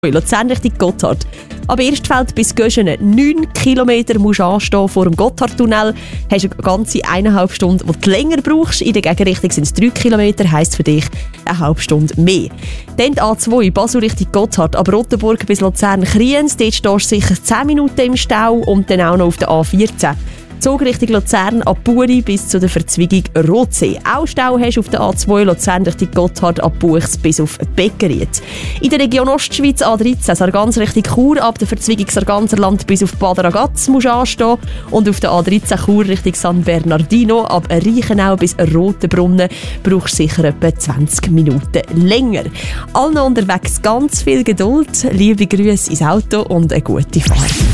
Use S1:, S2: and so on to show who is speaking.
S1: Luzern Richtung Gotthard. Ab Erstfeld bis Göschenen 9 Kilometer musst du anstehen vor dem Gotthardtunnel. Hast eine ganze 1,5 Stunden, die du länger brauchst. In der Gegenrichtung sind es 3 Kilometer, heisst für dich eine halbe Stunde mehr. Dann die A2 Basel Richtung Gotthard, ab Rotenburg bis Luzern-Kriens. Dort stehst du sicher 10 Minuten im Stau und dann auch noch auf der A14. Zug Richtung Luzern ab Buri bis zu der Verzweigung Rotsee. Auch Stau hast du auf der A2 Luzern Richtung Gotthard ab Buchs bis auf Beckeriet. In der Region Ostschweiz A13 Sargans Richtung Chur ab der Verzweigung Sarganserland bis auf Bad Ragaz musst du anstehen. Und auf der A13 Chur Richtung San Bernardino ab Reichenau bis Rotenbrunnen brauchst du sicher etwa 20 Minuten länger. Allen unterwegs ganz viel Geduld, liebe Grüße ins Auto und eine gute Fahrt.